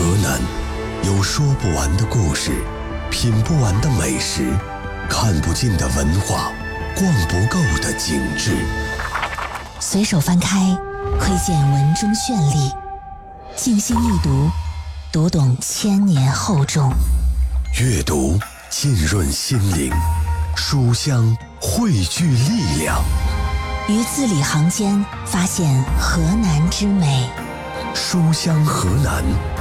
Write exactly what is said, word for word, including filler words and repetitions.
河南有说不完的故事，品不完的美食，看不尽的文化，逛不够的景致。 随手翻开，窥见文中绚丽；静心一读，读懂千年厚重。 阅读浸润心灵，书香汇聚力量。 于字里行间发现河南之美。 书香河南。